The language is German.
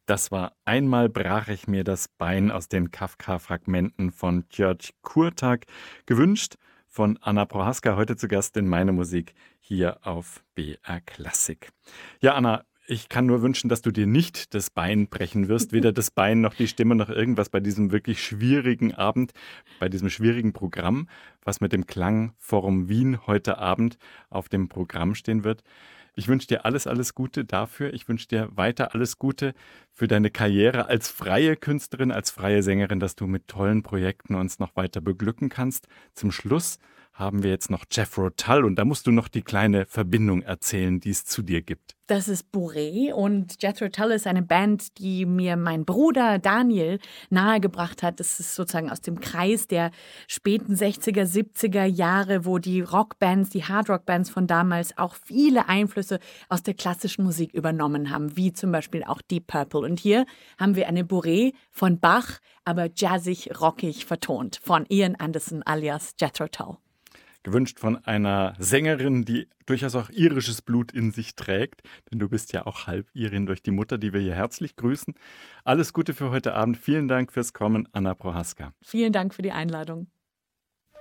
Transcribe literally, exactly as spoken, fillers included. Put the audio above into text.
Das war „Einmal brach ich mir das Bein" aus den Kafka-Fragmenten von György Kurtag, gewünscht von Anna Prohaska, heute zu Gast in Meine Musik hier auf B R Klassik. Ja, Anna, ich kann nur wünschen, dass du dir nicht das Bein brechen wirst, weder das Bein noch die Stimme noch irgendwas bei diesem wirklich schwierigen Abend, bei diesem schwierigen Programm, was mit dem Klangforum Wien heute Abend auf dem Programm stehen wird. Ich wünsche dir alles, alles Gute dafür. Ich wünsche dir weiter alles Gute für deine Karriere als freie Künstlerin, als freie Sängerin, dass du mit tollen Projekten uns noch weiter beglücken kannst. Zum Schluss haben wir jetzt noch Jethro Tull und da musst du noch die kleine Verbindung erzählen, die es zu dir gibt. Das ist Bourrée und Jethro Tull ist eine Band, die mir mein Bruder Daniel nahegebracht hat. Das ist sozusagen aus dem Kreis der späten sechziger, siebziger Jahre, wo die Rockbands, die Hardrock-Bands von damals auch viele Einflüsse aus der klassischen Musik übernommen haben, wie zum Beispiel auch Deep Purple. Und hier haben wir eine Bourrée von Bach, aber jazzig, rockig vertont, von Ian Anderson alias Jethro Tull. Gewünscht von einer Sängerin, die durchaus auch irisches Blut in sich trägt, denn du bist ja auch halb Irin durch die Mutter, die wir hier herzlich grüßen. Alles Gute für heute Abend. Vielen Dank fürs Kommen, Anna Prohaska. Vielen Dank für die Einladung.